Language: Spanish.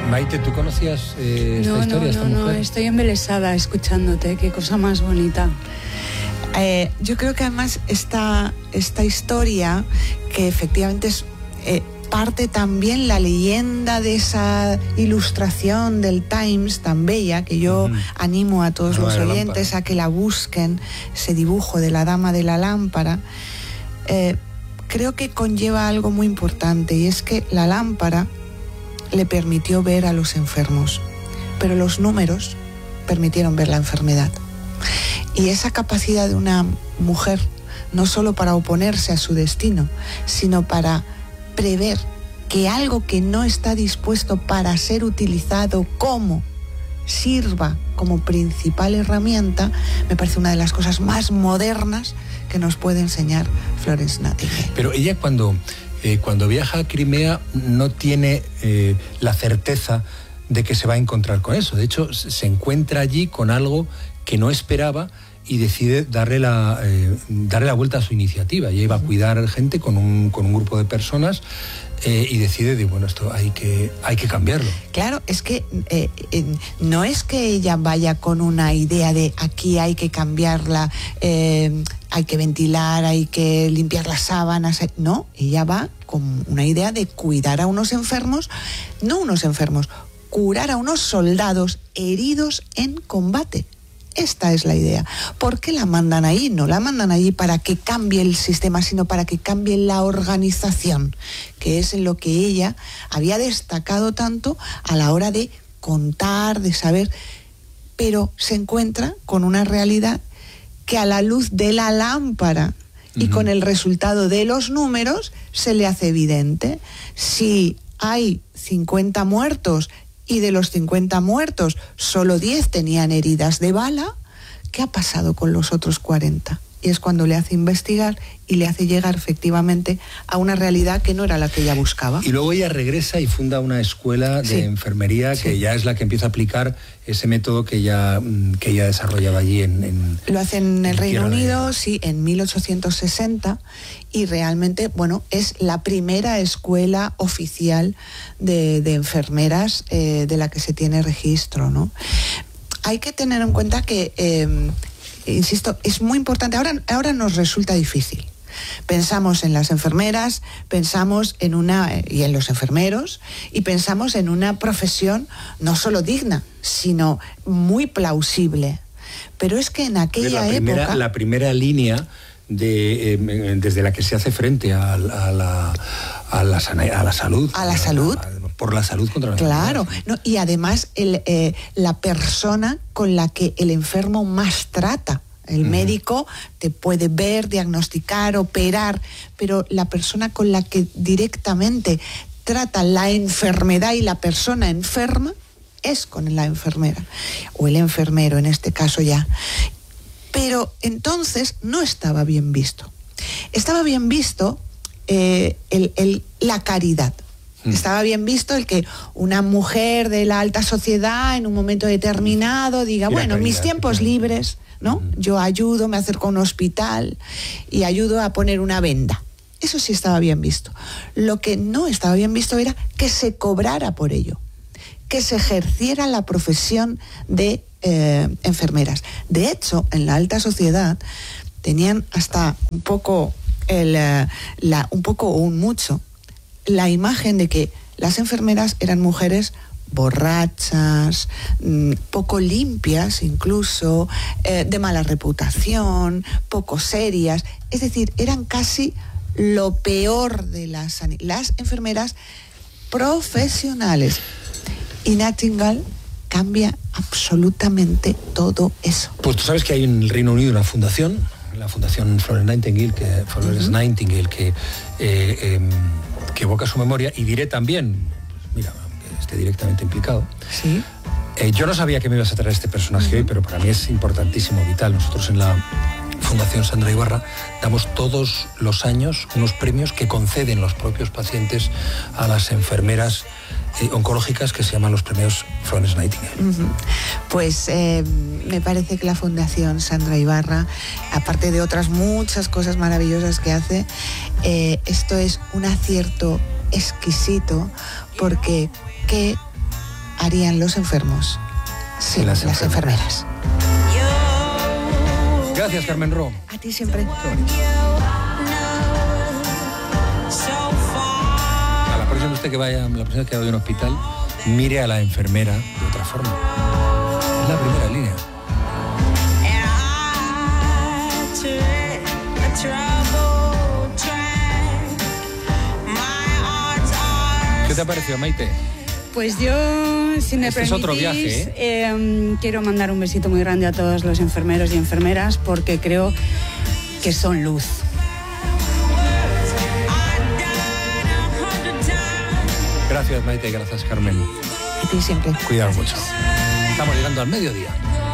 Maite, ¿tú conocías esta historia, esta mujer? No, estoy embelesada escuchándote, qué cosa más bonita. Yo creo que además esta historia, que efectivamente es parte también la leyenda de esa ilustración del Times tan bella, que yo animo a todos los oyentes a que la busquen, ese dibujo de la dama de la lámpara, creo que conlleva algo muy importante, y es que la lámpara le permitió ver a los enfermos, pero los números permitieron ver la enfermedad. Y esa capacidad de una mujer, no solo para oponerse a su destino, sino para prever que algo que no está dispuesto para ser utilizado sirva como principal herramienta, me parece una de las cosas más modernas que nos puede enseñar Florence Nightingale. Pero ella cuando viaja a Crimea no tiene la certeza de que se va a encontrar con eso. De hecho, se encuentra allí con algo que no esperaba y decide darle la vuelta a su iniciativa. Ella iba a cuidar gente con un grupo de personas y decide, bueno, esto hay que cambiarlo. Claro, es que no es que ella vaya con una idea de aquí hay que cambiarla, hay que ventilar, hay que limpiar las sábanas. No, ella va con una idea de cuidar a unos enfermos, curar a unos soldados heridos en combate. Esta es la idea. ¿Por qué la mandan ahí? No la mandan allí para que cambie el sistema, sino para que cambie la organización, que es en lo que ella había destacado tanto a la hora de contar, de saber, pero se encuentra con una realidad que a la luz de la lámpara y con el resultado de los números se le hace evidente. Si hay 50 muertos y de los 50 muertos solo 10 tenían heridas de bala, ¿qué ha pasado con los otros 40? Y es cuando le hace investigar y le hace llegar efectivamente a una realidad que no era la que ella buscaba. Y luego ella regresa y funda una escuela de enfermería que ya es la que empieza a aplicar ese método que ella desarrollaba allí Lo hace en el Reino Unido, en 1860, y realmente, bueno, es la primera escuela oficial de enfermeras de la que se tiene registro, ¿no? Hay que tener en cuenta que insisto, es muy importante. Ahora nos resulta difícil. Pensamos en las enfermeras, pensamos y en los enfermeros, y pensamos en una profesión no solo digna, sino muy plausible. Pero es que en aquella época... La primera línea desde la que se hace frente a la salud. A la salud. Por la salud contra la enfermedad. Claro, no, y además la persona con la que el enfermo más trata. El médico te puede ver, diagnosticar, operar, pero la persona con la que directamente trata la enfermedad y la persona enferma es con la enfermera, o el enfermero en este caso ya. Pero entonces no estaba bien visto. Estaba bien visto la caridad. Estaba bien visto el que una mujer de la alta sociedad en un momento determinado diga, bueno, mis tiempos libres, ¿no? Yo ayudo, me acerco a un hospital y ayudo a poner una venda. Eso sí estaba bien visto. Lo que no estaba bien visto era que se cobrara por ello, que se ejerciera la profesión de enfermeras. De hecho, en la alta sociedad tenían hasta un poco o mucho la imagen de que las enfermeras eran mujeres borrachas, poco limpias incluso, de mala reputación, poco serias. Es decir, eran casi lo peor de las enfermeras profesionales. Y Nightingale cambia absolutamente todo eso. Pues tú sabes que hay en el Reino Unido una fundación, la Fundación Florence Nightingale, que evoca su memoria, y diré también, mira, que esté directamente implicado. Sí. Yo no sabía que me ibas a traer este personaje hoy, pero para mí es importantísimo, vital. Nosotros en la Fundación Sandra Ibarra damos todos los años unos premios que conceden los propios pacientes a las enfermeras oncológicas, que se llaman los premios Florence Nightingale. Pues me parece que la Fundación Sandra Ibarra, aparte de otras muchas cosas maravillosas que hace, esto es un acierto exquisito, porque qué harían los enfermos sin las enfermeras. Gracias, Carmen Ro. A ti siempre. A la próxima usted que vaya, la próxima que vaya a un hospital, mire a la enfermera de otra forma. Es la primera línea. ¿Qué te ha parecido, Maite? Pues yo, si me Este es permitís, otro viaje, quiero mandar un besito muy grande a todos los enfermeros y enfermeras porque creo que son luz. Gracias, Maite, gracias, Carmen. A ti siempre. Cuidaos mucho. Estamos llegando al mediodía.